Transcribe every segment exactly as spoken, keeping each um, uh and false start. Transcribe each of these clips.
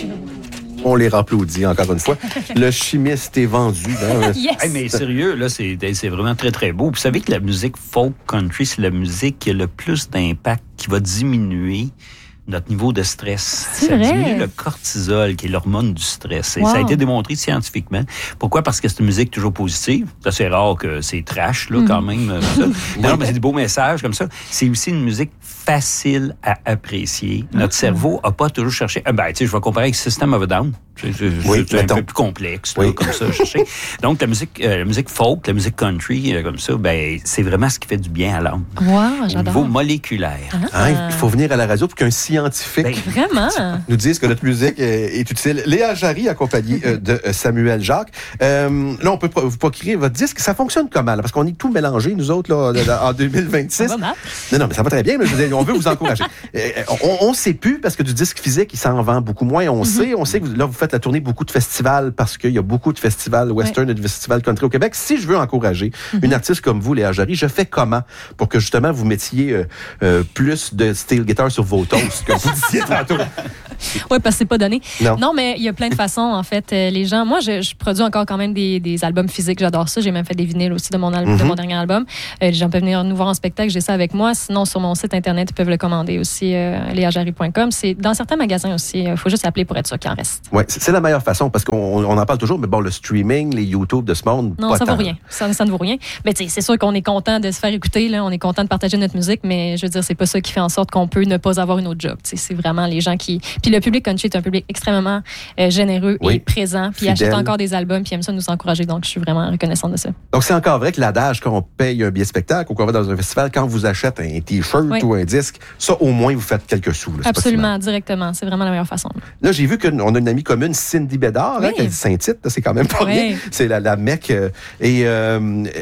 On les applaudit encore une fois. Le chimiste est vendu. Hein? Yes. Hey, mais sérieux, là, c'est, c'est vraiment très, très beau. Vous savez que la musique folk country, c'est la musique qui a le plus d'impact, qui va diminuer notre niveau de stress. C'est ça vrai? diminue le cortisol, qui est l'hormone du stress. Et Wow. ça a été démontré scientifiquement. Pourquoi? Parce que c'est une musique toujours positive. Ça, c'est rare que c'est trash, là, mm. quand même. Euh, ça. Non, mais c'est des beaux messages comme ça. C'est aussi une musique facile à apprécier. Notre mm. cerveau n'a pas toujours cherché... Ah, ben, tu sais, je vais comparer avec System of a Down. C'est, c'est, oui, c'est un peu plus complexe, là, oui. comme ça, je sais. Donc, la musique, euh, la musique folk, la musique country, euh, comme ça, ben, c'est vraiment ce qui fait du bien à l'âme. Wow, j'adore. Au niveau moléculaire. Ah. Hein, il faut venir à la radio pour qu'un scientifique Ben, Vraiment? nous dise que notre musique est, est utile. Léa Jarry, accompagnée euh, de Samuel Jacques. Euh, là, on peut pro- vous procurer votre disque. Ça fonctionne comment? Là? Parce qu'on est tout mélangé, nous autres, là, là, en deux mille vingt-six. Ça va mal? Non, non, mais ça va très bien. Mais je veux dire, on veut vous encourager. Euh, on ne sait plus, parce que du disque physique, il s'en vend beaucoup moins. On mm-hmm. sait, on sait que vous, là, vous faites la tournée beaucoup de festivals, parce qu'il y a beaucoup de festivals western oui. et de festivals country au Québec. Si je veux encourager mm-hmm. une artiste comme vous, Léa Jarry, je fais comment pour que, justement, vous mettiez euh, euh, plus de steel guitar sur vos toasts, comme vous disiez tantôt? Oui, parce que c'est pas donné. Non. non, mais il y a plein de façons, en fait. Euh, les gens... Moi, je, je produis encore quand même des, des albums physiques. J'adore ça. J'ai même fait des vinyles aussi de mon, al- mm-hmm. de mon dernier album. Euh, les gens peuvent venir nous voir en spectacle. J'ai ça avec moi. Sinon, sur mon site Internet, ils peuvent le commander aussi, euh, léa jarry point com. C'est dans certains magasins aussi. Il faut juste appeler pour être sûr qu'il en reste. Oui, c'est la meilleure façon, parce qu'on on en parle toujours, mais bon, le streaming, les YouTube de ce monde, non, pas ça tant. vaut rien. Ça, ça ne vaut rien. Mais tu sais, c'est sûr qu'on est content de se faire écouter. Là. On est content de partager notre musique, mais je veux dire, c'est pas ça qui fait en sorte qu'on peut ne pas avoir une autre job. Tu sais, c'est vraiment les gens qui... Puis le public country est un public extrêmement euh, généreux oui. et présent. Puis il achète encore des albums, puis il aime ça nous encourager. Donc, je suis vraiment reconnaissante de ça. Donc, c'est encore vrai que l'adage qu'on paye un billet spectacle ou qu'on va dans un festival, quand vous achetez un T-shirt oui. ou un disque, ça, au moins, vous faites quelques sous. Là, absolument, directement. C'est vraiment la meilleure façon. Là, j'ai vu qu'on a une amie commune, Cindy Bédard, oui. hein, qui a Saint-Tite. C'est quand même pas oui. rien. C'est la, la mecque. Euh, et il euh,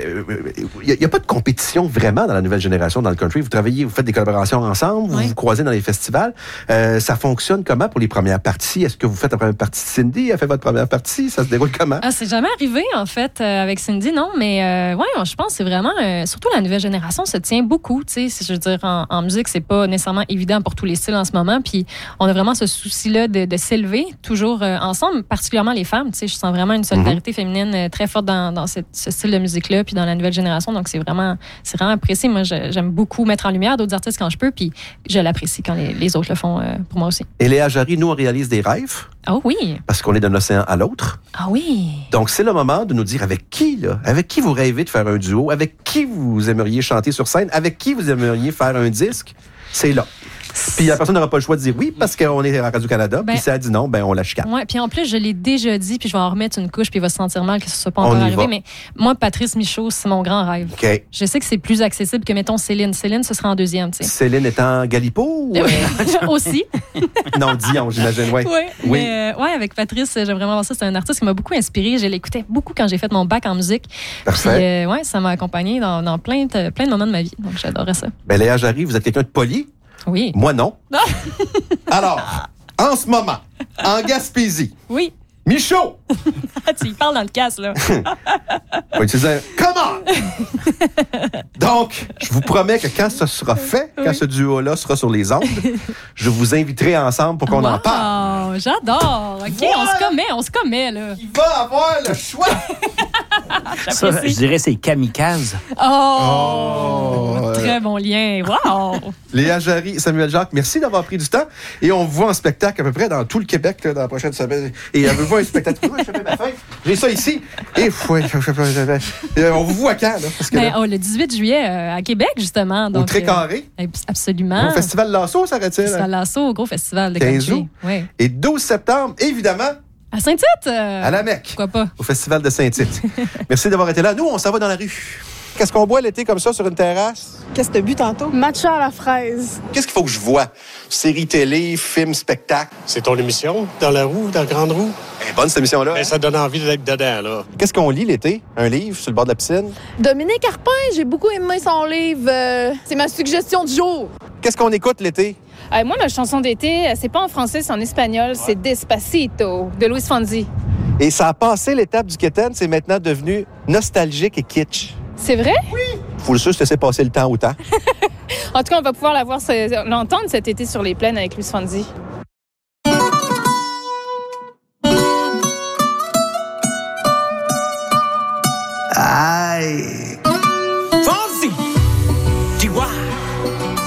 n'y a, a pas de compétition vraiment dans la nouvelle génération dans le country. Vous travaillez, vous faites des collaborations ensemble, oui. vous vous croisez dans les festivals. Euh, ça fonctionne comment pour les premières parties? Est-ce que vous faites la première partie de Cindy? Elle fait votre première partie? Ça se déroule comment? Ah, c'est jamais arrivé, en fait, euh, avec Cindy, non. Mais euh, oui, je pense que c'est vraiment... Euh, surtout la nouvelle génération se tient beaucoup. Tu sais, je veux dire, en, en musique, c'est pas nécessairement évident pour tous les styles en ce moment. Puis on a vraiment ce souci-là de, de s'élever toujours euh, ensemble, particulièrement les femmes. Tu sais, je sens vraiment une solidarité mm-hmm. féminine euh, très forte dans, dans cette, ce style de musique-là, puis dans la nouvelle génération. Donc, c'est vraiment, c'est vraiment apprécié. Moi, je, j'aime beaucoup mettre en lumière d'autres artistes quand je peux, puis je l'apprécie quand les, les autres le font euh, pour moi aussi. Et Léa Jarry, nous, on réalise des rêves. Oh oui. Parce qu'on est d'un océan à l'autre. Ah oui. Donc, c'est le moment de nous dire avec qui, là, avec qui vous rêvez de faire un duo, avec qui vous aimeriez chanter sur scène, avec qui vous aimeriez faire un disque. C'est là. Puis la personne n'aura pas le choix de dire oui parce qu'on est à Radio-Canada. Ben, puis si elle dit non, ben on la chicane. Oui, puis en plus, je l'ai déjà dit, puis je vais en remettre une couche, puis il va se sentir mal que ce ne soit pas encore arrivé. Va. Mais moi, Patrice Michaud, c'est mon grand rêve. Okay. Je sais que c'est plus accessible que, mettons, Céline. Céline, ce sera en deuxième. T'sais. Céline étant Galipo? Ou... aussi. Non, Dion, j'imagine, ouais. Oui. Oui, mais, euh, ouais, avec Patrice, j'aime vraiment voir ça. C'est un artiste qui m'a beaucoup inspiré. Je l'écoutais beaucoup quand j'ai fait mon bac en musique. Parfait. Puis, euh, ouais, ça m'a accompagné dans, dans plein, de, plein de moments de ma vie. Donc, j'adorais ça. Ben, Léa Jarry, vous êtes quelqu'un de poli? Oui. Moi, non. Alors, en ce moment, en Gaspésie. Oui. Michaud! Tu y parles dans le casse, là. Oui, tu disais, comment? Donc, je vous promets que quand ce sera fait, oui. quand ce duo-là sera sur les ondes, je vous inviterai ensemble pour qu'on wow, en parle. J'adore. OK, voilà. on se commet, on se commet, là. Il va avoir le choix. Ça, je dirais, c'est kamikaze. Oh! oh Très euh... bon lien. Wow! Léa Jarry, Samuel Jacques, merci d'avoir pris du temps. Et on vous voit en spectacle à peu près dans tout le Québec là, dans la prochaine semaine. Et on vous voit un spectacle. J'ai ça ici. Et fouet, on vous voit quand? Là, parce que, ben, là, oh, le dix-huit juillet euh, à Québec, justement. Donc, au Très-Carré? Euh, absolument. Au Festival Lasso, ça arrête-il? Festival Lasso, au gros festival de quinze août. Oui. Et douze septembre, évidemment. À Saint-Tite? Euh, à la Mecque. Pourquoi pas? Au Festival de Saint-Tite. Merci d'avoir été là. Nous, on s'en va dans la rue. Qu'est-ce qu'on boit l'été comme ça sur une terrasse? Qu'est-ce que t'as bu tantôt? Matcha à la fraise. Qu'est-ce qu'il faut que je vois? Série télé, film, spectacle? C'est ton émission, dans la roue, dans la grande roue? Elle est bonne, cette émission-là. Ben, ça donne envie d'être dedans, là. Qu'est-ce qu'on lit l'été? Un livre sur le bord de la piscine? Dominique Arpin, j'ai beaucoup aimé son livre. Euh, c'est ma suggestion du jour. Qu'est-ce qu'on écoute l'été? Euh, moi, ma chanson d'été, c'est pas en français, c'est en espagnol. Ouais. C'est Despacito, de Luis Fonsi. Et ça a passé l'étape du keten, c'est maintenant devenu nostalgique et kitsch. C'est vrai? Oui. Faut le sûr se laisser passer le temps au temps. En tout cas, on va pouvoir la voir, l'entendre cet été sur les plaines avec Luis Fonsi. Aïe. Fonzie, tu vois.